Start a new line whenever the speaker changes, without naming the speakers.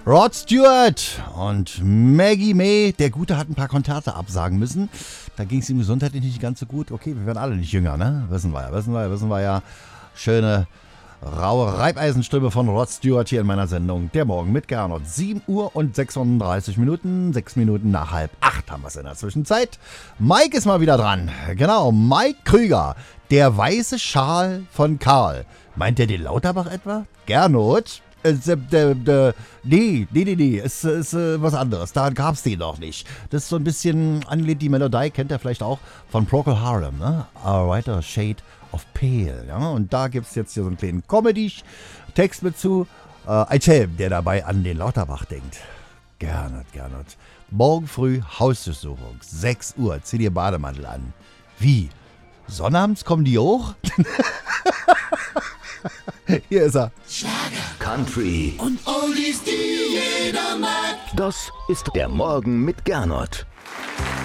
Rod Stewart und Maggie May. Der Gute hat ein paar Konzerte absagen müssen. Da ging es ihm gesundheitlich nicht ganz so gut. Okay, wir werden alle nicht jünger, ne? Wissen wir ja. Schöne, raue Reibeisenstimme von Rod Stewart hier in meiner Sendung. Der Morgen mit Gernot. 7 Uhr und 36 Minuten. 6 Minuten nach 7:30 haben wir es in der Zwischenzeit. Mike ist mal wieder dran. Genau, Mike Krüger. Der weiße Schal von Karl. Meint der den Lauterbach etwa? Gernot? Nee, es ist was anderes. Da gab's den noch nicht. Das ist so ein bisschen angelehnt, die Melodie kennt ihr vielleicht auch von Procol Harum, ne? A Whiter Shade of Pale, ja? Und da gibt's jetzt hier so einen kleinen Comedy-Text mit zu. Ein Schelm, der dabei an den Lauterbach denkt. Gernot. Morgen früh Hausdurchsuchung, 6 Uhr, zieh dir Bademantel an. Wie? Sonnabends kommen die hoch? Hier ist er.
Schlager, Country und Oldies, die jeder mag.
Das ist der Morgen mit Gernot.